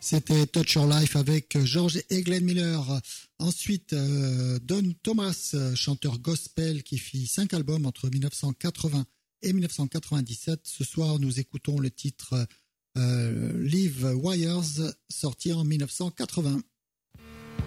C'était Touch Your Life avec George et Glenn Miller. Ensuite, Don Thomas, chanteur gospel qui fit 5 albums entre 1980 et 1997. Ce soir, nous écoutons le titre Live Wires, sorti en 1980.